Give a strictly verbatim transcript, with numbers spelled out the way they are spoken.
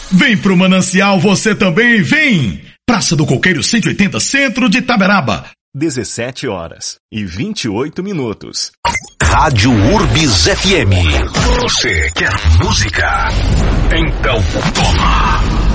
Vem pro Manancial você também, vem! Praça do Coqueiro cento e oitenta, centro de Itaberaba. dezessete horas e vinte e oito minutos. Rádio Urbis F M. Você quer música? Então toma!